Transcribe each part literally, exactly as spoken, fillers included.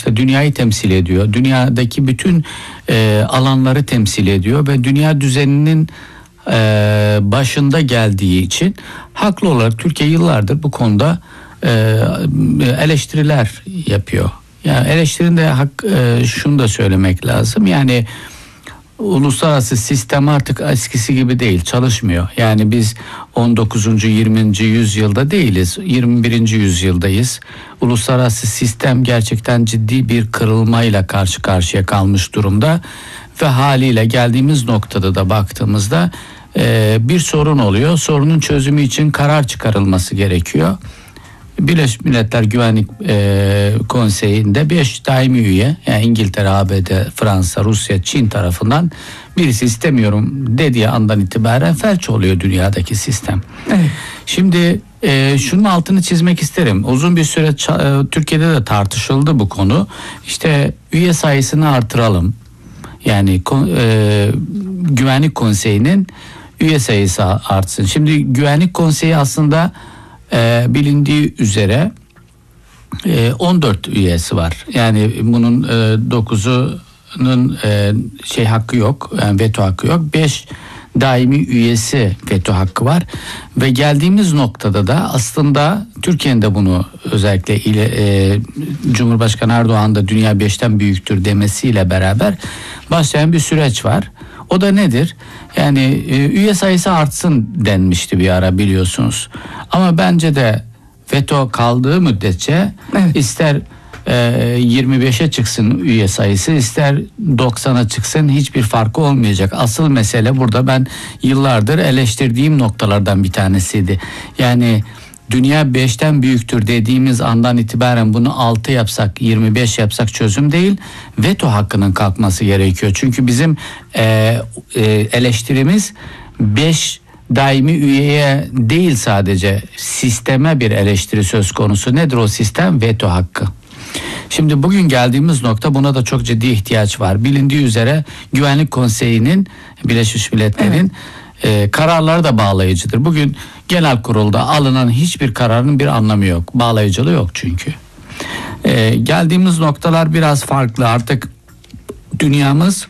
İşte dünyayı temsil ediyor. Dünyadaki bütün e, alanları temsil ediyor ve dünya düzeninin e, başında geldiği için haklı olarak Türkiye yıllardır bu konuda e, eleştiriler yapıyor. Yani eleştirinde hak, e, şunu da söylemek lazım. Yani uluslararası sistem artık eskisi gibi değil, çalışmıyor. Yani biz on dokuzuncu yirminci yüzyılda değiliz, yirmi birinci yüzyıldayız. Uluslararası sistem gerçekten ciddi bir kırılmayla karşı karşıya kalmış durumda ve haliyle geldiğimiz noktada da baktığımızda e, bir sorun oluyor. Sorunun çözümü için karar çıkarılması gerekiyor. Birleşmiş Milletler Güvenlik e, Konseyi'nde beş daimi üye, yani İngiltere, A B D, Fransa, Rusya, Çin tarafından birisi istemiyorum dediği andan itibaren felç oluyor dünyadaki sistem. Evet. Şimdi e, şunun altını çizmek isterim. Uzun bir süre e, Türkiye'de de tartışıldı bu konu. İşte üye sayısını artıralım. Yani e, Güvenlik Konseyi'nin üye sayısı artsın. Şimdi Güvenlik Konseyi aslında E, bilindiği üzere e, on dört üyesi var. Yani bunun e, dokuzunun e, şey hakkı yok, yani veto hakkı yok. beş daimi üyesi veto hakkı var ve geldiğimiz noktada da aslında Türkiye'nin de bunu özellikle ile, e, Cumhurbaşkanı Erdoğan da dünya beşten büyüktür demesiyle beraber başlayan bir süreç var. O da nedir? Yani e, üye sayısı artsın denmişti bir ara, biliyorsunuz. Ama bence de veto kaldığı müddetçe evet. ister e, yirmi beşe çıksın üye sayısı, ister doksana çıksın, hiçbir farkı olmayacak. Asıl mesele burada ben yıllardır eleştirdiğim noktalardan bir tanesiydi. Yani dünya beşten büyüktür dediğimiz andan itibaren bunu altı yapsak, yirmi beş yapsak çözüm değil, veto hakkının kalkması gerekiyor. Çünkü bizim e, e, eleştirimiz beş daimi üyeye değil, sadece sisteme bir eleştiri söz konusu. Nedir o sistem? Veto hakkı. Şimdi bugün geldiğimiz nokta, buna da çok ciddi ihtiyaç var. Bilindiği üzere Güvenlik Konseyi'nin, Birleşmiş Milletler'in evet. E, kararları da bağlayıcıdır. Bugün genel kurulda alınan hiçbir kararın bir anlamı yok. Bağlayıcılığı yok çünkü. E, geldiğimiz noktalar biraz farklı. Artık dünyamız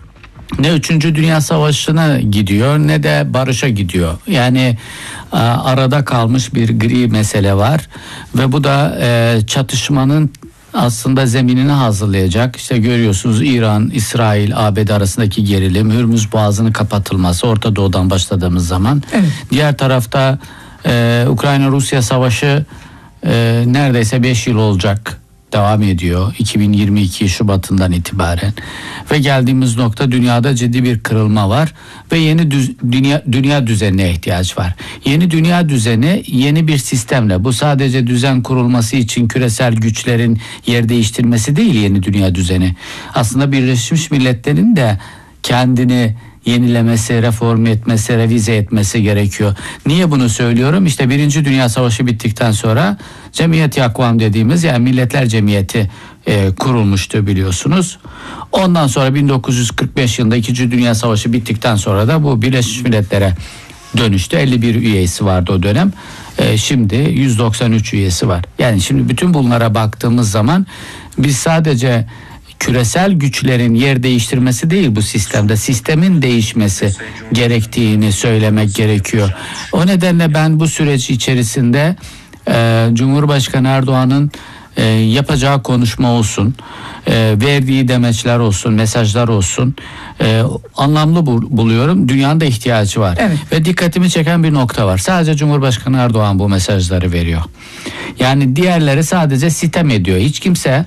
ne üçüncü Dünya Savaşı'na gidiyor ne de barışa gidiyor. Yani e, arada kalmış bir gri mesele var ve bu da e, çatışmanın aslında zeminini hazırlayacak. İşte görüyorsunuz, İran, İsrail, A B D arasındaki gerilim, Hürmüz Boğazı'nın kapatılması, Orta Doğu'dan başladığımız zaman. Evet. Diğer tarafta e, Ukrayna-Rusya savaşı e, neredeyse beş yıl olacak. Devam ediyor iki bin yirmi iki Şubat'ından itibaren ve geldiğimiz nokta, dünyada ciddi bir kırılma var ve yeni düz, dünya dünya düzenine ihtiyaç var. Yeni dünya düzeni yeni bir sistemle, bu sadece düzen kurulması için küresel güçlerin yer değiştirmesi değil yeni dünya düzeni. Aslında Birleşmiş Milletler'in de kendini yenilemesi, reform etmesi, revize etmesi gerekiyor. Niye bunu söylüyorum? İşte Birinci Dünya Savaşı bittikten sonra Cemiyet-i Akvam dediğimiz, yani Milletler Cemiyeti e, kurulmuştu biliyorsunuz. Ondan sonra bin dokuz yüz kırk beş yılında İkinci Dünya Savaşı bittikten sonra da bu Birleşmiş Milletler'e dönüştü. elli bir üyesi vardı o dönem. E, şimdi yüz doksan üç üyesi var. Yani şimdi bütün bunlara baktığımız zaman biz sadece küresel güçlerin yer değiştirmesi değil, bu sistemde sistemin değişmesi gerektiğini söylemek gerekiyor. O nedenle ben bu süreç içerisinde e, Cumhurbaşkanı Erdoğan'ın e, yapacağı konuşma olsun, e, verdiği demeçler olsun, mesajlar olsun, e, anlamlı bul- buluyorum. Dünyanın da ihtiyacı var. Evet. Ve dikkatimi çeken bir nokta var. Sadece Cumhurbaşkanı Erdoğan bu mesajları veriyor. Yani diğerleri sadece sitem ediyor. Hiç kimse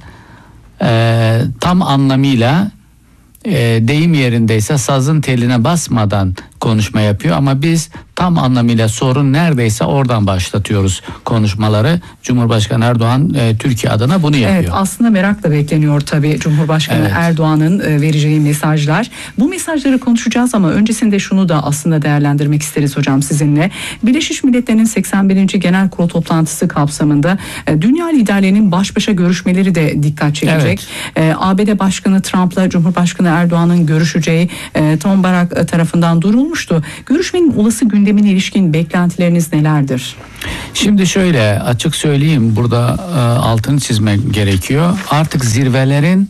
Ee, tam anlamıyla e, deyim yerindeyse sazın teline basmadan konuşma yapıyor ama biz tam anlamıyla sorun neredeyse oradan başlatıyoruz konuşmaları. Cumhurbaşkanı Erdoğan e, Türkiye adına bunu yapıyor. Evet, aslında merakla bekleniyor tabii Cumhurbaşkanı evet. Erdoğan'ın e, vereceği mesajlar. Bu mesajları konuşacağız ama öncesinde şunu da aslında değerlendirmek isteriz hocam sizinle. Birleşmiş Milletler'in seksen birinci Genel Kurul toplantısı kapsamında e, dünya liderlerinin baş başa görüşmeleri de dikkat çekecek. Evet. E, A B D Başkanı Trump'la Cumhurbaşkanı Erdoğan'ın görüşeceği e, Tom Barak tarafından durulmuş sormuştu. Görüşmenin olası gündemine ilişkin beklentileriniz nelerdir? Şimdi şöyle açık söyleyeyim, burada e, altını çizmek gerekiyor. Artık zirvelerin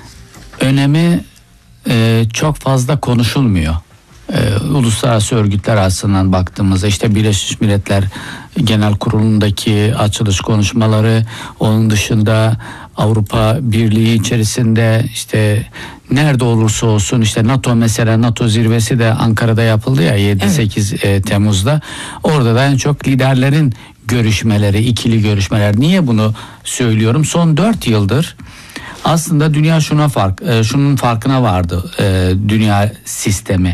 önemi e, çok fazla konuşulmuyor. E, uluslararası örgütler açısından baktığımızda işte Birleşmiş Milletler Genel Kurulu'ndaki açılış konuşmaları, onun dışında Avrupa Birliği içerisinde işte nerede olursa olsun, işte NATO mesela, NATO zirvesi de Ankara'da yapıldı ya yedi sekiz evet. Temmuz'da. Orada da en çok liderlerin görüşmeleri, ikili görüşmeler. Niye bunu söylüyorum? Son dört yıldır aslında dünya şuna fark, şunun farkına vardı. Dünya sistemi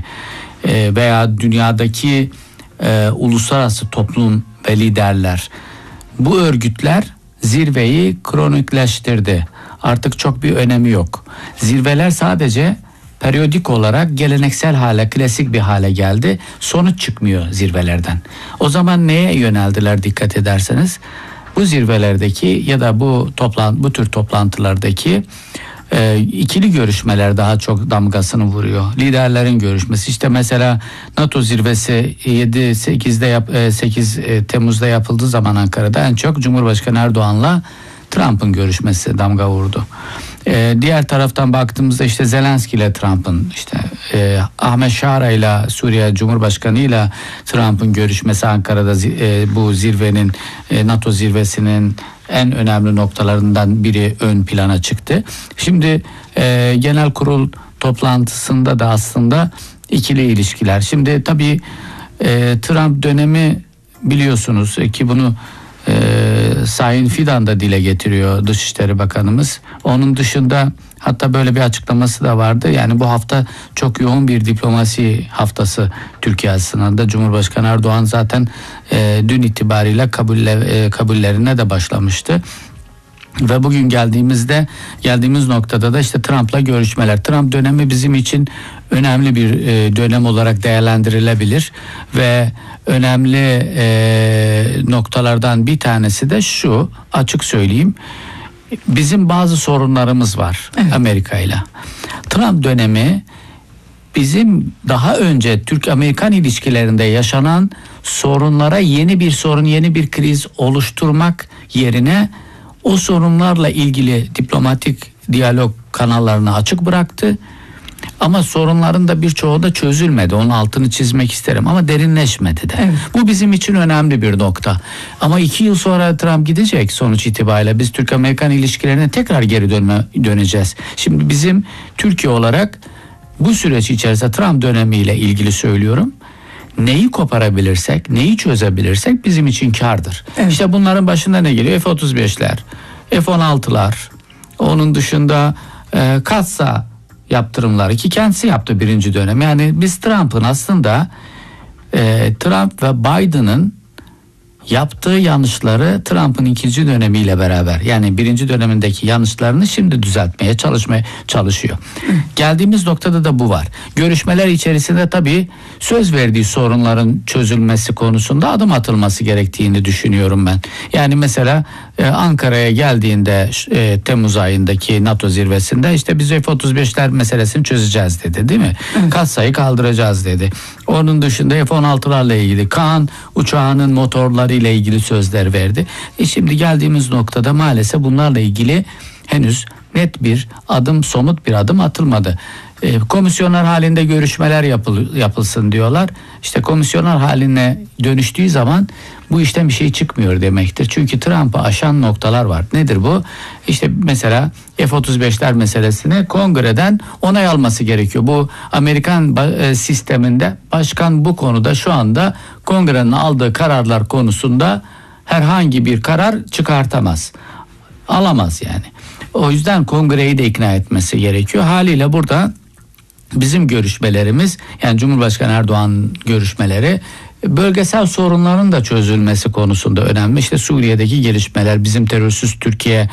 veya dünyadaki uluslararası toplum ve liderler, bu örgütler zirveyi kronikleştirdi. Artık çok bir önemi yok. Zirveler sadece periyodik olarak geleneksel hale, klasik bir hale geldi. Sonuç çıkmıyor zirvelerden. O zaman neye yöneldiler dikkat ederseniz? Bu zirvelerdeki ya da bu toplan bu tür toplantılardaki e, ikili görüşmeler daha çok damgasını vuruyor. Liderlerin görüşmesi. İşte mesela NATO zirvesi yedi sekizde yap, sekiz Temmuz'da yapıldığı zaman Ankara'da en çok Cumhurbaşkanı Erdoğan'la Trump'ın görüşmesi damga vurdu. Ee, diğer taraftan baktığımızda işte Zelenski ile Trump'ın, işte e, Ahmet Şara ile Suriye Cumhurbaşkanı ile Trump'ın görüşmesi Ankara'da e, bu zirvenin e, NATO zirvesinin en önemli noktalarından biri ön plana çıktı. Şimdi e, genel kurul toplantısında da aslında ikili ilişkiler. Şimdi tabii e, Trump dönemi biliyorsunuz ki bunu Ee, Sayın Fidan da dile getiriyor, Dışişleri Bakanımız. Onun dışında hatta böyle bir açıklaması da vardı. Yani bu hafta çok yoğun bir diplomasi haftası Türkiye açısından da. Cumhurbaşkanı Erdoğan zaten e, dün itibariyle kabulle, e, kabullerine de başlamıştı. Ve bugün geldiğimizde geldiğimiz noktada da işte Trump'la görüşmeler. Trump dönemi bizim için önemli bir e, dönem olarak değerlendirilebilir ve önemli e, noktalardan bir tanesi de şu, açık söyleyeyim, bizim bazı sorunlarımız var evet. Amerika ile. Trump dönemi bizim daha önce Türk-Amerikan ilişkilerinde yaşanan sorunlara yeni bir sorun, yeni bir kriz oluşturmak yerine o sorunlarla ilgili diplomatik diyalog kanallarını açık bıraktı. Ama sorunların da birçoğu da çözülmedi. Onun altını çizmek isterim ama derinleşmedi de. Evet. Bu bizim için önemli bir nokta. Ama iki yıl sonra Trump gidecek sonuç itibariyle. Biz Türk-Amerikan ilişkilerine tekrar geri dönme, döneceğiz. Şimdi bizim Türkiye olarak bu süreç içerisinde Trump dönemiyle ilgili söylüyorum. Neyi koparabilirsek, neyi çözebilirsek bizim için kârdır. Evet. İşte bunların başında ne geliyor? F otuz beşler, F on altılar, onun dışında e, Katsa yaptırımları ki kendisi yaptı birinci dönem. Yani biz Trump'ın aslında e, Trump ve Biden'ın yaptığı yanlışları Trump'ın ikinci dönemiyle beraber, yani birinci dönemindeki yanlışlarını şimdi düzeltmeye çalışmaya çalışıyor. Geldiğimiz noktada da bu var. Görüşmeler içerisinde tabii söz verdiği sorunların çözülmesi konusunda adım atılması gerektiğini düşünüyorum ben. Yani mesela e, Ankara'ya geldiğinde e, Temmuz ayındaki NATO zirvesinde işte biz F otuz beşler meselesini çözeceğiz dedi, değil mi? Evet. Katsayı kaldıracağız dedi. Onun dışında F on altılarla ilgili Kaan uçağının motorları ile ilgili sözler verdi. E şimdi geldiğimiz noktada maalesef bunlarla ilgili henüz net bir adım, somut bir adım atılmadı. E, komisyonlar halinde görüşmeler yapıl, yapılsın diyorlar. İşte komisyonlar haline dönüştüğü zaman bu işten bir şey çıkmıyor demektir. Çünkü Trump'ı aşan noktalar var. Nedir bu? İşte mesela F otuz beşler meselesine kongreden onay alması gerekiyor. Bu Amerikan sisteminde başkan bu konuda şu anda kongrenin aldığı kararlar konusunda herhangi bir karar çıkartamaz. Alamaz yani. O yüzden kongreyi de ikna etmesi gerekiyor. Haliyle burada bizim görüşmelerimiz, yani Cumhurbaşkanı Erdoğan görüşmeleri bölgesel sorunların da çözülmesi konusunda önemli. İşte Suriye'deki gelişmeler, bizim terörsüz Türkiye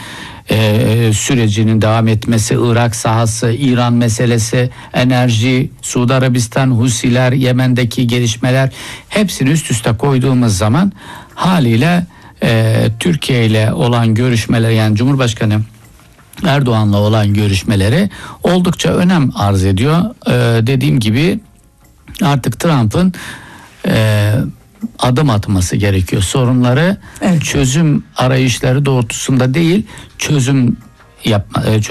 e, sürecinin devam etmesi, Irak sahası, İran meselesi, enerji, Suudi Arabistan, Husiler, Yemen'deki gelişmeler, hepsini üst üste koyduğumuz zaman haliyle e, Türkiye ile olan görüşmeler, yani Cumhurbaşkanı Erdoğan'la olan görüşmeleri oldukça önem arz ediyor. Ee, dediğim gibi artık Trump'ın e, adım atması gerekiyor. Sorunları evet. çözüm arayışları doğrultusunda değil, çözüm yapma,